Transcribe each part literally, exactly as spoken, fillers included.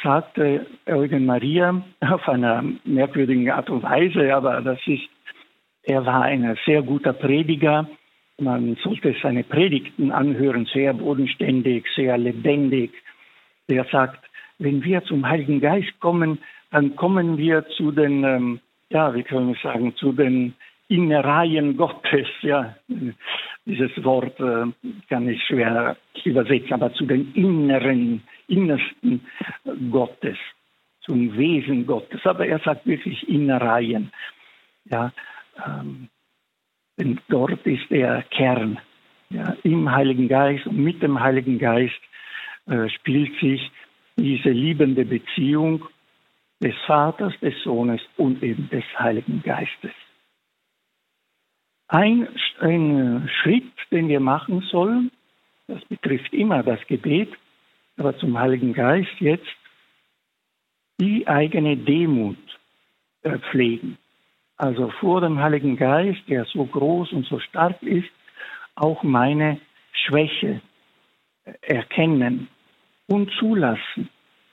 sagte Eugen Maria auf einer merkwürdigen Art und Weise, aber das ist, er war ein sehr guter Prediger. Man sollte seine Predigten anhören, sehr bodenständig, sehr lebendig. Er sagt, wenn wir zum Heiligen Geist kommen, dann kommen wir zu den, ähm, ja, wie können wir sagen, zu den Innereien Gottes. Ja, dieses Wort äh, kann ich schwer übersetzen, aber zu den inneren, innersten Gottes, zum Wesen Gottes. Aber er sagt wirklich Innereien. Ja, ähm, denn dort ist der Kern. Ja, im Heiligen Geist und mit dem Heiligen Geist äh, spielt sich diese liebende Beziehung des Vaters, des Sohnes und eben des Heiligen Geistes. Ein, ein Schritt, den wir machen sollen, das betrifft immer das Gebet, aber zum Heiligen Geist jetzt, die eigene Demut äh, pflegen. Also vor dem Heiligen Geist, der so groß und so stark ist, auch meine Schwäche erkennen und zulassen.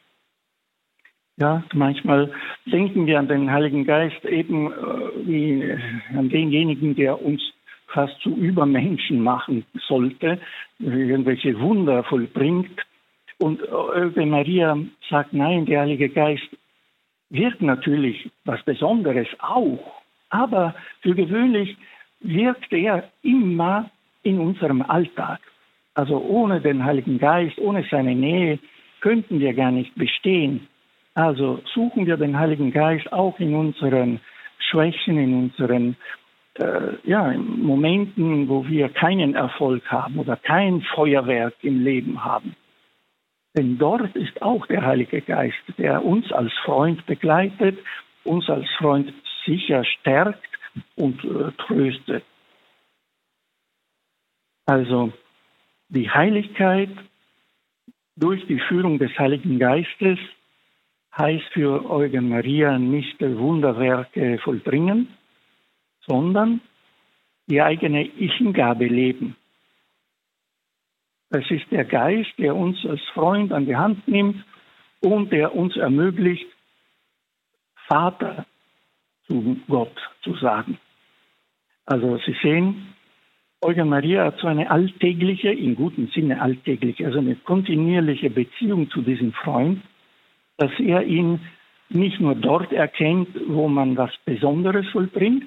Ja, manchmal denken wir an den Heiligen Geist eben äh, wie an denjenigen, der uns fast zu Übermenschen machen sollte, irgendwelche Wunder vollbringt. Und äh, Maria sagt, nein, der Heilige Geist wirkt natürlich was Besonderes auch, aber für gewöhnlich wirkt er immer in unserem Alltag. Also ohne den Heiligen Geist, ohne seine Nähe könnten wir gar nicht bestehen. Also suchen wir den Heiligen Geist auch in unseren Schwächen, in unseren äh, ja, in Momenten, wo wir keinen Erfolg haben oder kein Feuerwerk im Leben haben. Denn dort ist auch der Heilige Geist, der uns als Freund begleitet, uns als Freund sicher stärkt und äh, tröstet. Also die Heiligkeit durch die Führung des Heiligen Geistes heißt für Eugen Maria nicht Wunderwerke vollbringen, sondern die eigene Hingabe leben. Es ist der Geist, der uns als Freund an die Hand nimmt und der uns ermöglicht, Vater zu Gott zu sagen. Also Sie sehen, Eugen Maria hat so eine alltägliche, im guten Sinne alltägliche, also eine kontinuierliche Beziehung zu diesem Freund, dass er ihn nicht nur dort erkennt, wo man was Besonderes vollbringt.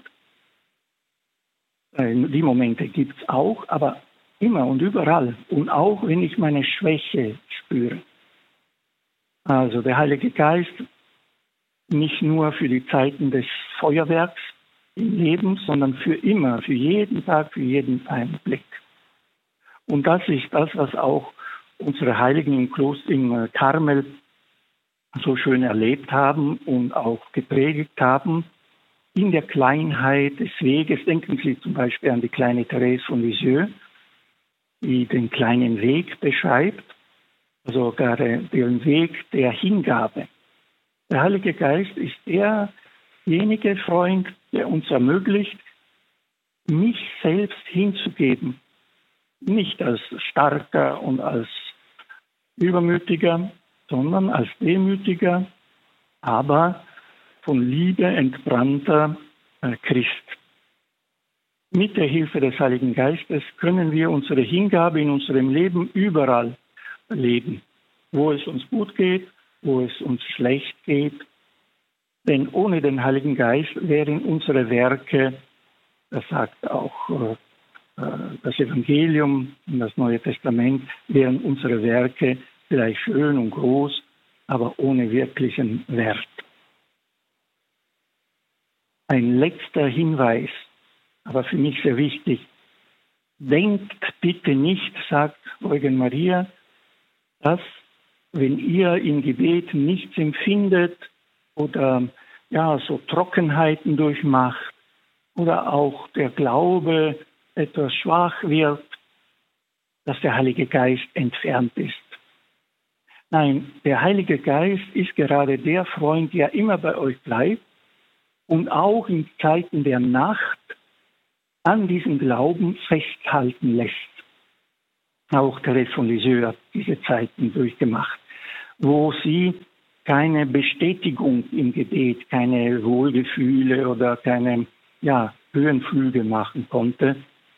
Die Momente gibt es auch, aber immer und überall. Und auch, wenn ich meine Schwäche spüre. Also der Heilige Geist nicht nur für die Zeiten des Feuerwerks im Leben, sondern für immer, für jeden Tag, für jeden Augenblick. Und das ist das, was auch unsere Heiligen im Kloster im Karmel so schön erlebt haben und auch gepredigt haben. In der Kleinheit des Weges, denken Sie zum Beispiel an die kleine Therese von Lisieux, die den kleinen Weg beschreibt, also sogar den Weg der Hingabe. Der Heilige Geist ist derjenige Freund, der uns ermöglicht, mich selbst hinzugeben. Nicht als starker und als übermütiger, sondern als demütiger, aber von Liebe entbrannter Christ. Mit der Hilfe des Heiligen Geistes können wir unsere Hingabe in unserem Leben überall leben, wo es uns gut geht, wo es uns schlecht geht. Denn ohne den Heiligen Geist wären unsere Werke, das sagt auch äh, das Evangelium und das Neue Testament, wären unsere Werke vielleicht schön und groß, aber ohne wirklichen Wert. Ein letzter Hinweis, aber für mich sehr wichtig. Denkt bitte nicht, sagt Eugen Maria, dass, wenn ihr im Gebet nichts empfindet oder ja, so Trockenheiten durchmacht oder auch der Glaube etwas schwach wird, dass der Heilige Geist entfernt ist. Nein, der Heilige Geist ist gerade der Freund, der immer bei euch bleibt und auch in Zeiten der Nacht an diesem Glauben festhalten lässt. Auch Therese von Lisieux hat diese Zeiten durchgemacht, wo sie keine Bestätigung im Gebet, keine Wohlgefühle oder keine ja, Höhenflüge machen konnte.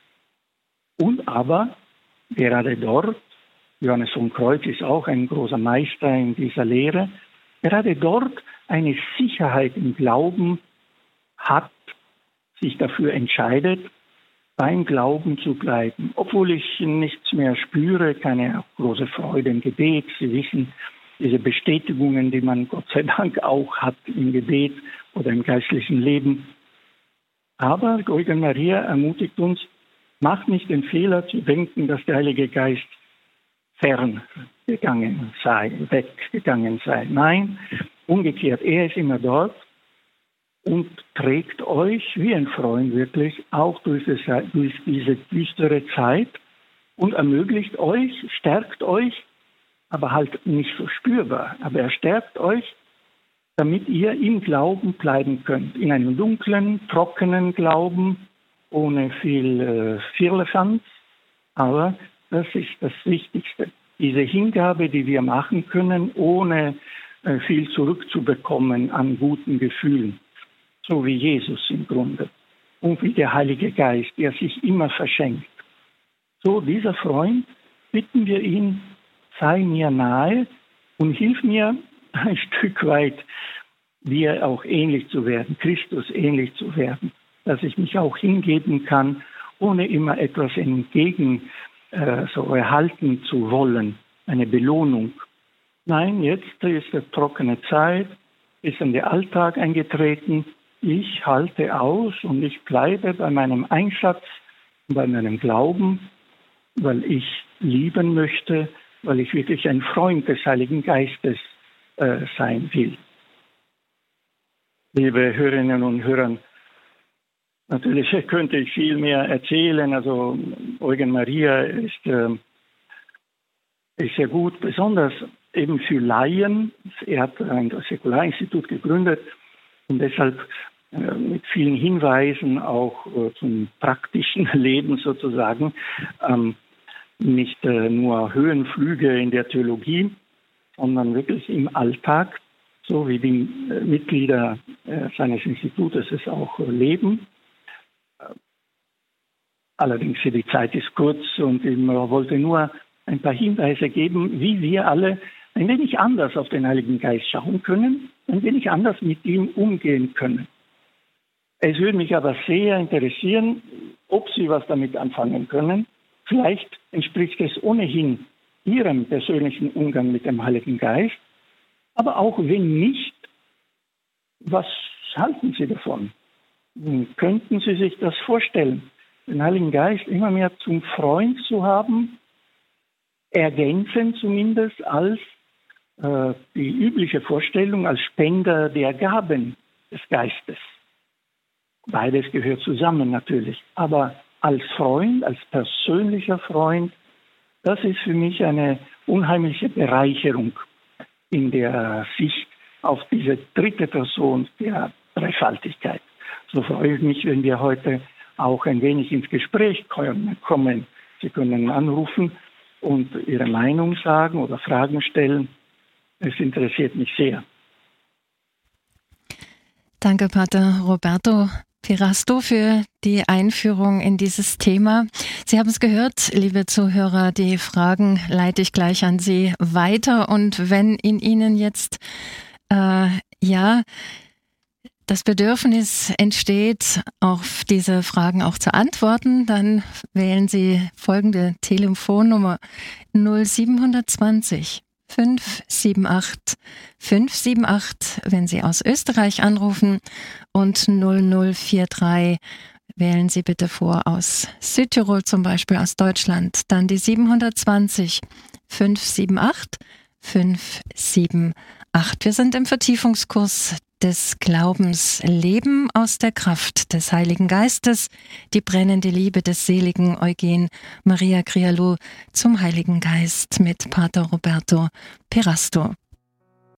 Und aber gerade dort, Johannes von Kreuz ist auch ein großer Meister in dieser Lehre, gerade dort eine Sicherheit im Glauben hat, sich dafür entscheidet, beim Glauben zu bleiben. Obwohl ich nichts mehr spüre, keine große Freude im Gebet. Sie wissen, diese Bestätigungen, die man Gott sei Dank auch hat im Gebet oder im geistlichen Leben. Aber Eugen Maria ermutigt uns, macht nicht den Fehler zu denken, dass der Heilige Geist fern gegangen sei, weggegangen sei. Nein, umgekehrt, er ist immer dort und trägt euch wie ein Freund wirklich auch durch, das, durch diese düstere Zeit und ermöglicht euch, stärkt euch, aber halt nicht so spürbar, aber er stärkt euch, damit ihr im Glauben bleiben könnt, in einem dunklen, trockenen Glauben, ohne viel äh, Firlefanz, aber das ist das Wichtigste. Diese Hingabe, die wir machen können, ohne äh, viel zurückzubekommen an guten Gefühlen. So wie Jesus im Grunde. Und wie der Heilige Geist, der sich immer verschenkt. So, dieser Freund, bitten wir ihn, sei mir nahe und hilf mir ein Stück weit, dir auch ähnlich zu werden, Christus ähnlich zu werden. Dass ich mich auch hingeben kann, ohne immer etwas entgegen äh, so erhalten zu wollen, eine Belohnung. Nein, jetzt ist eine trockene Zeit, ist dann der Alltag eingetreten. Ich halte aus und ich bleibe bei meinem Einsatz, bei meinem Glauben, weil ich lieben möchte, weil ich wirklich ein Freund des Heiligen Geistes äh, sein will. Liebe Hörerinnen und Hörer, natürlich könnte ich viel mehr erzählen. Also Eugen Maria ist, äh, ist sehr gut, besonders eben für Laien. Er hat ein Säkularinstitut gegründet und deshalb mit vielen Hinweisen auch äh, zum praktischen Leben sozusagen, ähm, nicht äh, nur Höhenflüge in der Theologie, sondern wirklich im Alltag, so wie die äh, Mitglieder äh, seines Institutes es auch äh, leben. Äh, allerdings die Zeit ist kurz und ich wollte nur ein paar Hinweise geben, wie wir alle ein wenig anders auf den Heiligen Geist schauen können, ein wenig anders mit ihm umgehen können. Es würde mich aber sehr interessieren, ob Sie was damit anfangen können. Vielleicht entspricht es ohnehin Ihrem persönlichen Umgang mit dem Heiligen Geist. Aber auch wenn nicht, was halten Sie davon? Könnten Sie sich das vorstellen, den Heiligen Geist immer mehr zum Freund zu haben, ergänzend zumindest als äh, die übliche Vorstellung als Spender der Gaben des Geistes? Beides gehört zusammen natürlich. Aber als Freund, als persönlicher Freund, das ist für mich eine unheimliche Bereicherung in der Sicht auf diese dritte Person der Dreifaltigkeit. So freue ich mich, wenn wir heute auch ein wenig ins Gespräch kommen. Sie können anrufen und Ihre Meinung sagen oder Fragen stellen. Es interessiert mich sehr. Danke, Pater Roberto Pirasto, für die Einführung in dieses Thema. Sie haben es gehört, liebe Zuhörer, die Fragen leite ich gleich an Sie weiter. Und wenn in Ihnen jetzt äh, ja das Bedürfnis entsteht, auf diese Fragen auch zu antworten, dann wählen Sie folgende Telefonnummer null sieben zwei null fünf sieben acht fünf sieben acht, wenn Sie aus Österreich anrufen, und null null vier drei wählen Sie bitte vor aus Südtirol, zum Beispiel aus Deutschland. Dann die sieben zwei null fünf sieben acht fünf sieben acht. Wir sind im Vertiefungskurs des Glaubens, Leben aus der Kraft des Heiligen Geistes, die brennende Liebe des seligen Eugen Maria Crialou zum Heiligen Geist mit Pater Roberto Pirasto.